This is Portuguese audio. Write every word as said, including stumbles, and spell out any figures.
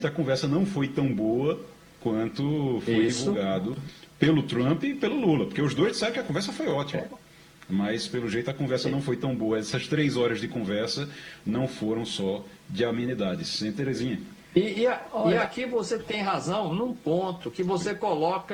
a conversa não foi tão boa quanto foi Isso. divulgado pelo Trump e pelo Lula, porque os dois disseram que a conversa foi ótima. Mas, pelo jeito, a conversa não foi tão boa. Essas três horas de conversa não foram só de amenidades. Hein, Terezinha? E, e, a- e Olha- aqui você tem razão num ponto que você coloca